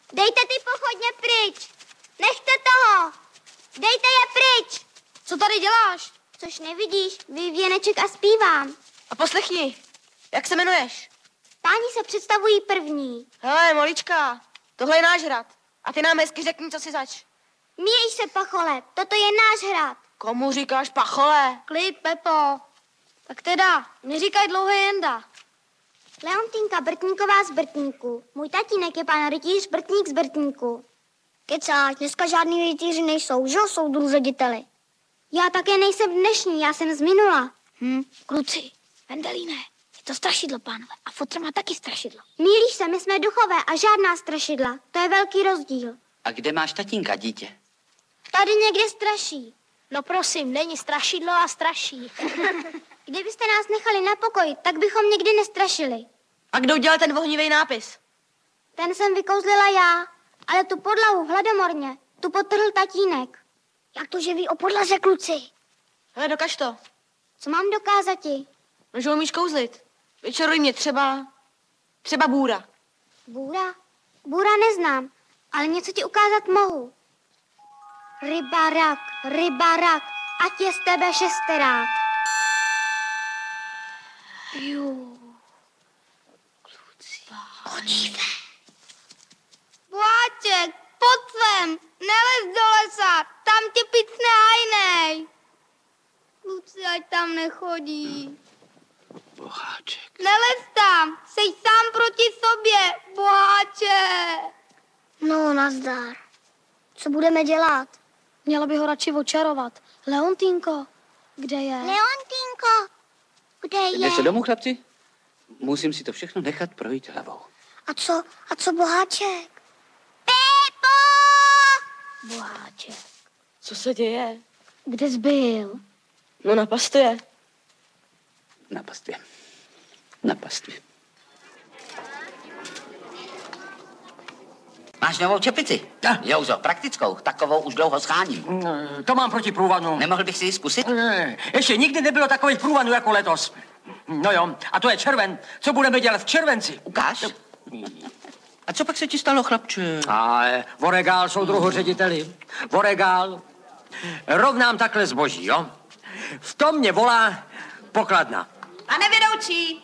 Dejte ty pochodně pryč. Nechte toho. Dejte je pryč. Co tady děláš? Což nevidíš, věneček a zpívám. A poslechni, jak se jmenuješ? Páni se představují první. Hele, malička, tohle je náš hrad. A ty nám hezky řekni, co si zač. Míjíš se, Pachole, toto je náš hrad. Komu říkáš Pachole? Klid, Pepo. Tak teda, neříkaj dlouhé Jenda. Leontýnka Brtníková z Brtníku. Můj tatínek je pan rytíř Brtník z Brtníku. Kecáš, dneska žádný rytíři nejsou, že jsou družřediteli. Já také nejsem dnešní, já jsem z minula. Kluci, Vendelíne, je to strašidlo, pánové. A fotr má taky strašidlo. Mýlíš se, my jsme duchové a žádná strašidla. To je velký rozdíl. A kde máš tatínka, dítě? Tady někde straší. No prosím, není strašidlo a straší. Kdybyste nás nechali na pokoji, tak bychom nikdy nestrašili. A kdo udělal ten ohnivý nápis? Ten jsem vykouzlila já, ale tu podlahu v hladomorně, tu podtrhl tatínek. Jak to, že ví o podlaze, kluci? Hele, dokaž to. Co mám dokázati? No, že umíš kouzlit. Vyčaruj mě třeba bůra. Bůra? Bůra neznám, ale něco ti ukázat mohu. Rybarak, ať je z tebe šesterák. Podívej. Boháček, pojď sem, nelez do lesa, tam tě picne hajnej. Kluci, ať tam nechodí. Boháček. Nelez tam, seš sám proti sobě, Boháček. No, nazdar. Co budeme dělat? Měla by ho radši očarovat. Leontýnko, kde je? Leontýnko, kde je? Jde se domů, chlapci? Musím si to všechno nechat projít hlavou. A co Boháček? Pepo! Boháček. Co se děje? Kde jsi byl? No na pastvě. Na pastvě. Na pastvě. Máš novou čepici? Jouzo, praktickou. Takovou už dlouho scháním. To mám proti průvanu. Nemohl bych si ji zkusit? Ještě nikdy nebylo takových průvanů jako letos. No jo, a to je červen. Co budeme dělat v červenci? Ukáž. A co pak se ti stalo, chlapče? Voregál, soudruhu řediteli. Voregál. Rovnám takhle zboží, jo? V tom mě volá pokladna. Pane vedoucí!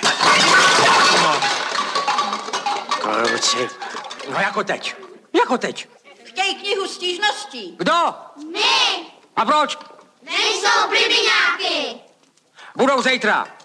Kluci, no jako teď. Chtějí knihu stížností. Kdo? My! A proč? Nejsou plibiňáky! Budou zítra.